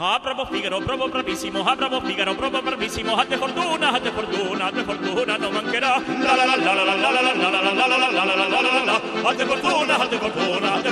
Ah, bravo Figaro, bravo bravissimo, ah, bravo Figaro, bravo bravissimo, a te fortuna, a te fortuna, a te fortuna non mancherà. La la la la la la la la la la la la la la la la la. A te fortuna, a te fortuna, a te